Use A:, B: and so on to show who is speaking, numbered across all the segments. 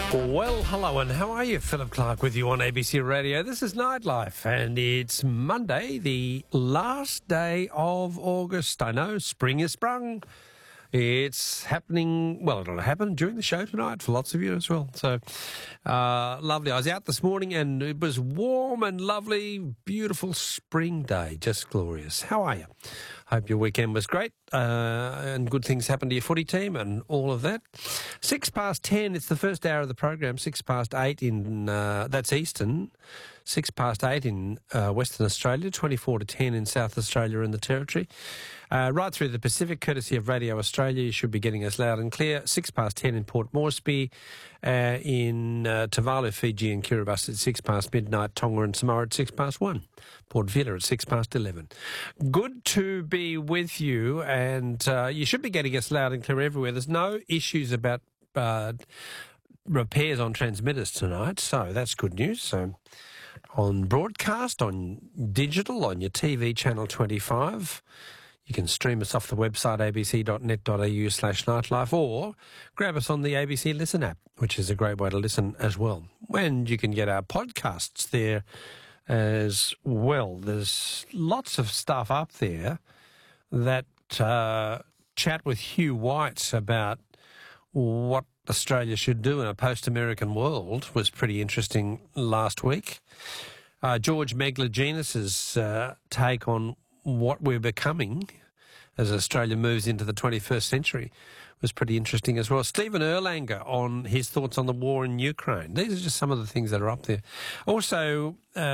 A: Well, hello and how are you? Philip Clark with you on ABC Radio. This is Nightlife and it's Monday, the last day of August. I know, spring is sprung. It's happening, well, it'll happen during the show tonight for lots of you as well. So, lovely. I was out this morning and it was warm and lovely, beautiful spring day, just glorious. How are you? Hope your weekend was great and good things happened to your footy team and all of that. 10:06, it's the first hour of the program, 8:06 in, that's Eastern, 8:06 in Western Australia, 10:24 in South Australia and the Territory. Right through the Pacific, courtesy of Radio Australia, you should be getting us loud and clear. 10:06 in Port Moresby, in Tuvalu, Fiji and Kiribati at 6 past midnight, Tonga and Samoa at 6:01, Port Vila at 11:06. Good to be with you, and you should be getting us loud and clear everywhere. There's no issues about repairs on transmitters tonight, so that's good news. So on broadcast, on digital, on your TV channel 25, you can stream us off the website abc.net.au/nightlife or grab us on the ABC Listen app, which is a great way to listen as well. And you can get our podcasts there as well. There's lots of stuff up there. That chat with Hugh White about what Australia should do in a post-American world was pretty interesting last week. George Megalogenis's take on what we're becoming as Australia moves into the 21st century was pretty interesting as well. Stephen Erlanger on his thoughts on the war in Ukraine. These are just some of the things that are up there. Also,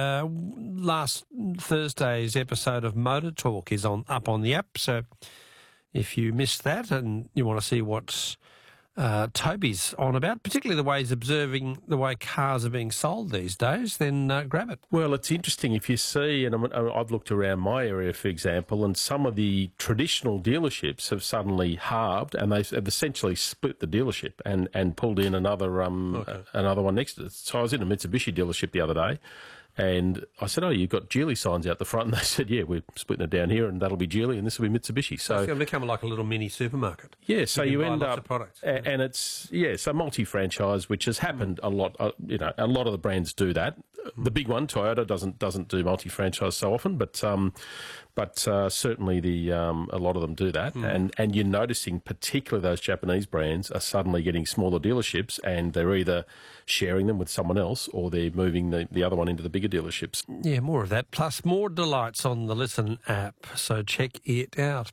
A: last Thursday's episode of Motor Talk is up on the app, so if you missed that and you want to see what's Toby's on about, particularly the way he's observing the way cars are being sold these days, then grab it.
B: Well, it's interesting if you see, and I've looked around my area, for example, and some of the traditional dealerships have suddenly halved, and they've essentially split the dealership and pulled in another one next to it. So I was in a Mitsubishi dealership the other day, and I said, "Oh, you've got Geely signs out the front," and they said, "Yeah, we're splitting it down here, and that'll be Geely, and this will be Mitsubishi." So
A: it's going to become like a little mini supermarket.
B: Yeah, so you end up,
A: products.
B: And it's so multi-franchise, which has happened a lot. A lot of the brands do that. The big one, Toyota, doesn't do multi-franchise so often, but certainly a lot of them do that. And you're noticing, particularly those Japanese brands are suddenly getting smaller dealerships, and they're either sharing them with someone else or they're moving the other one into the bigger dealerships.
A: Yeah, more of that, plus more delights on the Listen app, so check it out.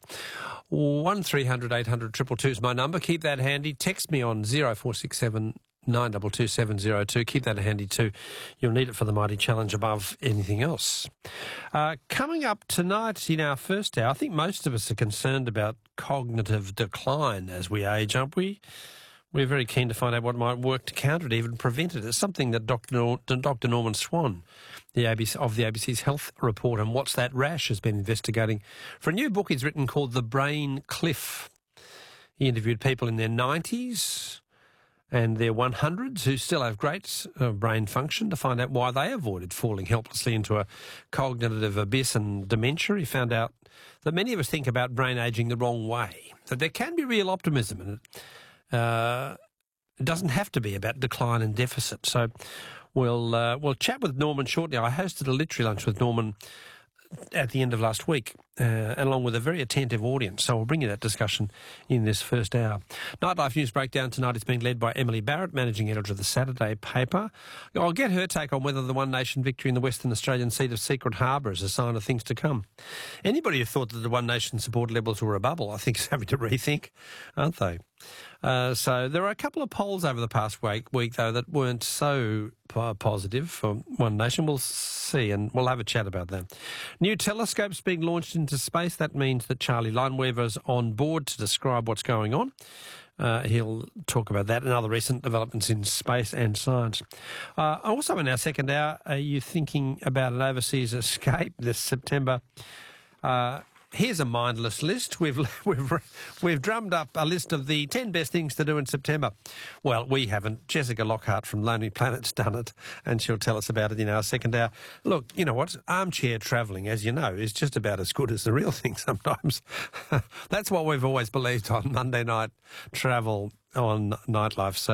A: 1300 800 222 is my number. Keep that handy. Text me on 0467 922 702. Keep that handy too. You'll need it for the Mighty Challenge above anything else. Coming up tonight in our first hour, I think most of us are concerned about cognitive decline as we age, aren't we? We're very keen to find out what might work to counter it, even prevent it. It's something that Dr. Norman Swan, the ABC's Health Report and What's That Rash has been investigating for a new book he's written called The Brain Cliff. He interviewed people in their 90s and their 100s who still have great brain function to find out why they avoided falling helplessly into a cognitive abyss and dementia. He found out that many of us think about brain ageing the wrong way, that there can be real optimism in it. It doesn't have to be about decline and deficit. So we'll chat with Norman shortly. I hosted a literary lunch with Norman at the end of last week, along with a very attentive audience. So we'll bring you that discussion in this first hour. Nightlife News Breakdown tonight is being led by Emily Barrett, managing editor of the Saturday paper. I'll get her take on whether the One Nation victory in the Western Australian seat of Secret Harbour is a sign of things to come. Anybody who thought that the One Nation support levels were a bubble, I think is having to rethink, aren't they? So there are a couple of polls over the past week though, that weren't so positive for One Nation. We'll see, and we'll have a chat about that. New telescopes being launched into space. That means that Charlie Lineweaver's on board to describe what's going on. He'll talk about that and other recent developments in space and science. Also in our second hour, are you thinking about an overseas escape this September? Here's a mindless list. We've drummed up a list of the 10 best things to do in September. Well, we haven't. Jessica Lockhart from Lonely Planet's done it, and she'll tell us about it in our second hour. Look, you know what? Armchair travelling, as you know, is just about as good as the real thing sometimes. That's what we've always believed on Monday night travel on Nightlife. So